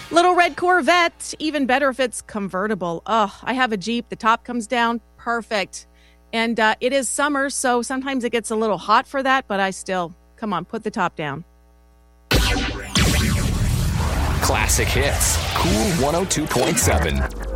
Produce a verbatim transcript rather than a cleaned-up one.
Little red Corvette, even better if it's convertible. Oh, I have a Jeep. The top comes down. Perfect. And uh, it is summer, so sometimes it gets a little hot for that, but I still, come on, put the top down. Classic hits. Cool one oh two point seven.